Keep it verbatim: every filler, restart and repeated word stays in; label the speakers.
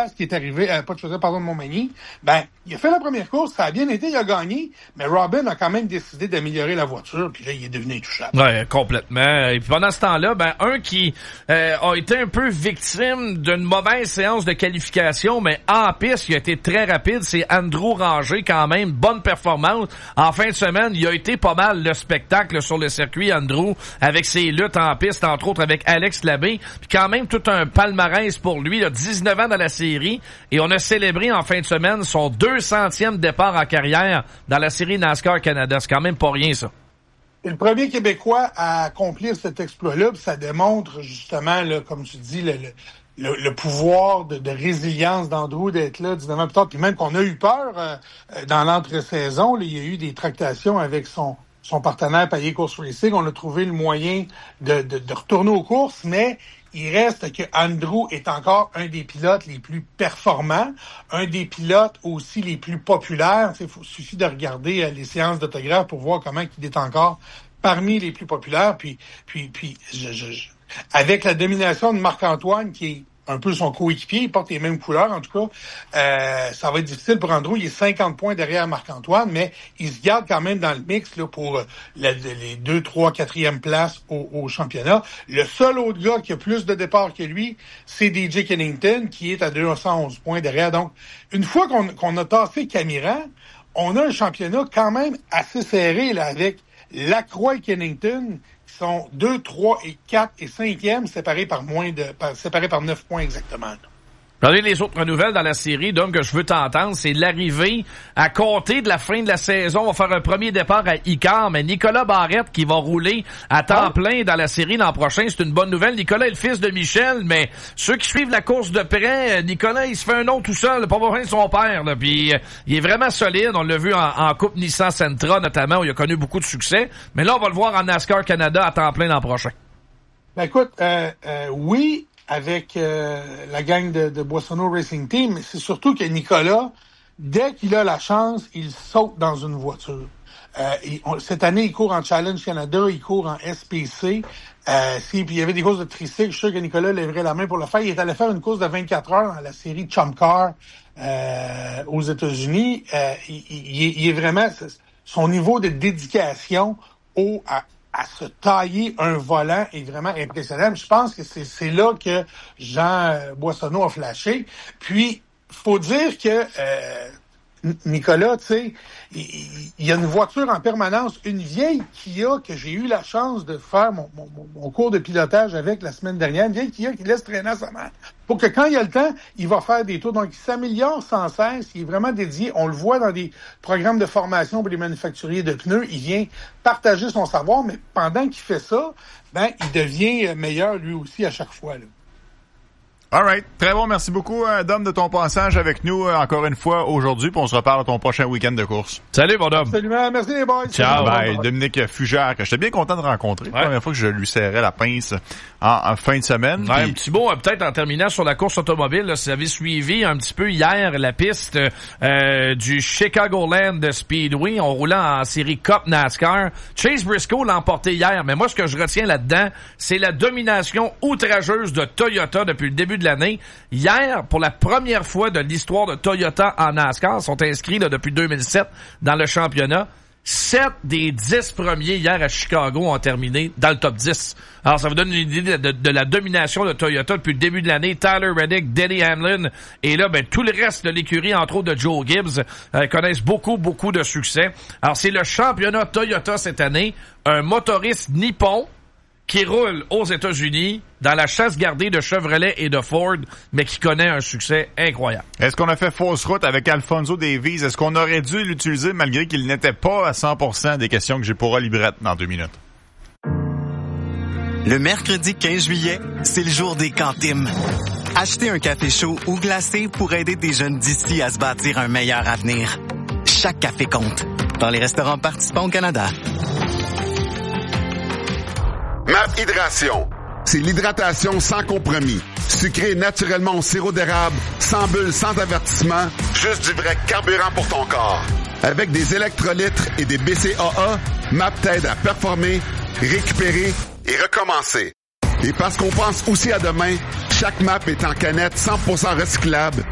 Speaker 1: place qui est arrivé, euh, pas de choisir, pardon, de Montmagny, ben, il a fait la première course, ça a bien été, il a gagné, mais Robin a quand même décidé d'améliorer la voiture, puis là, il est devenu intouchable.
Speaker 2: Ouais, complètement. Et puis pendant ce temps-là, ben, un qui euh, a été un peu victime d'une mauvaise séance de qualification, mais en piste, il a été très rapide, c'est Andrew Ranger, quand même, bonne performance. En fin de semaine, il a été pas mal le spectacle sur le circuit, Andrew, avec ses luttes en piste, entre autres avec Alex Labbé, puis quand même tout un palmarès pour lui, là, dix-neuf ans dans la série, et on a célébré en fin de semaine son deux centième départ en carrière dans la série NASCAR Canada. C'est quand même pas rien, ça.
Speaker 1: C'est le premier Québécois à accomplir cet exploit-là, puis ça démontre justement, là, comme tu dis, le, le, le, le pouvoir de, de résilience d'Andrew d'être là dix-neuf ans plus tard, puis même qu'on a eu peur euh, dans l'entre-saison, là, il y a eu des tractations avec son son partenaire Payet Course Racing. On a trouvé le moyen de, de, de retourner aux courses, mais il reste que Andrew est encore un des pilotes les plus performants, un des pilotes aussi les plus populaires. Il suffit de regarder euh, les séances d'autographes pour voir comment il est encore parmi les plus populaires. Puis, puis, puis, je, je, je, avec la domination de Marc-Antoine, qui est un peu son coéquipier, il porte les mêmes couleurs, en tout cas, euh, ça va être difficile pour Andrew. Il est cinquante points derrière Marc-Antoine, mais il se garde quand même dans le mix là pour la, les deux, trois, quatrième places au, au championnat. Le seul autre gars qui a plus de départs que lui, c'est D J Kennington, qui est à deux cent onze points derrière. Donc, une fois qu'on, qu'on a tassé Camiran, on a un championnat quand même assez serré là avec Lacroix et Kennington, qui sont deux, trois et quatre et cinquième, séparés par moins de, par, séparés par neuf points exactement.
Speaker 2: Regardez les autres nouvelles dans la série, donc, que je veux t'entendre, c'est l'arrivée à compter de la fin de la saison. On va faire un premier départ à Icar, mais Nicolas Barrette qui va rouler à temps ah. plein dans la série l'an prochain, c'est une bonne nouvelle. Nicolas est le fils de Michel, mais ceux qui suivent la course de près, Nicolas, il se fait un nom tout seul, pas besoin de son père, là. Puis il est vraiment solide. On l'a vu en, en Coupe Nissan Sentra, notamment, où il a connu beaucoup de succès. Mais là, on va le voir en NASCAR Canada à temps plein l'an prochain.
Speaker 1: Ben écoute, euh, euh, oui, avec euh, la gang de, de Boissonneau Racing Team, mais c'est surtout que Nicolas, dès qu'il a la chance, il saute dans une voiture. Euh, il, on, cette année, il court en Challenge Canada, il court en S P C. Euh, si, puis il y avait des courses de tricycle, je suis sûr que Nicolas lèverait la main pour le faire. Il est allé faire une course de vingt-quatre heures dans la série Chum Car euh, aux États-Unis. Euh, il, il, il est vraiment... Son niveau de dédication au... À, à se tailler un volant est vraiment impressionnant. Je pense que c'est, c'est là que Jean Boissonneau a flashé. Puis, faut dire que euh, Nicolas, tu sais, il, il y a une voiture en permanence, une vieille Kia que j'ai eu la chance de faire mon, mon, mon cours de pilotage avec la semaine dernière, une vieille Kia qui laisse traîner à sa mère. Pour que quand il y a le temps, il va faire des tours. Donc, il s'améliore sans cesse. Il est vraiment dédié. On le voit dans des programmes de formation pour les manufacturiers de pneus. Il vient partager son savoir, mais pendant qu'il fait ça, ben, il devient meilleur lui aussi à chaque fois, là.
Speaker 3: All right. Très bon. Merci beaucoup, Dom, de ton passage avec nous encore une fois aujourd'hui. Puis on se reparle à ton prochain week-end de course.
Speaker 2: Salut, mon Dom.
Speaker 1: Absolument. Merci, les boys.
Speaker 3: Ciao. Bye. Dominique Fugère, que j'étais bien content de rencontrer. Ouais. La première fois que je lui serrais la pince en, en fin de semaine.
Speaker 2: Ouais,
Speaker 3: puis...
Speaker 2: Un petit mot, peut-être en terminant sur la course automobile. Là, si vous avez suivi un petit peu hier la piste euh, du Chicagoland Speedway. On roulait en série Cup NASCAR. Chase Briscoe l'a emporté hier. Mais moi, ce que je retiens là-dedans, c'est la domination outrageuse de Toyota depuis le début de l'année. Hier, pour la première fois de l'histoire de Toyota en NASCAR, sont inscrits là, depuis deux mille sept dans le championnat. Sept des dix premiers hier à Chicago ont terminé dans le top dix. Alors, ça vous donne une idée de, de, de la domination de Toyota depuis le début de l'année. Tyler Reddick, Denny Hamlin, et là, ben tout le reste de l'écurie, entre autres de Joe Gibbs, euh, connaissent beaucoup, beaucoup de succès. Alors, c'est le championnat Toyota cette année. Un motoriste nippon qui roule aux États-Unis dans la chasse gardée de Chevrolet et de Ford, mais qui connaît un succès incroyable.
Speaker 3: Est-ce qu'on a fait fausse route avec Alfonso Davies? Est-ce qu'on aurait dû l'utiliser malgré qu'il n'était pas à cent pour cent des questions que j'ai pour Oli Brett dans deux minutes?
Speaker 4: Le mercredi quinze juillet, c'est le jour des cantines. Achetez un café chaud ou glacé pour aider des jeunes d'ici à se bâtir un meilleur avenir. Chaque café compte. Dans les restaurants participants au Canada.
Speaker 5: M A P Hydration, c'est l'hydratation sans compromis. Sucré naturellement au sirop d'érable, sans bulles, sans avertissement, juste du vrai carburant pour ton corps. Avec des électrolytes et des B C A A, M A P t'aide à performer, récupérer et recommencer. Et parce qu'on pense aussi à demain, chaque M A P est en canette cent pour cent recyclable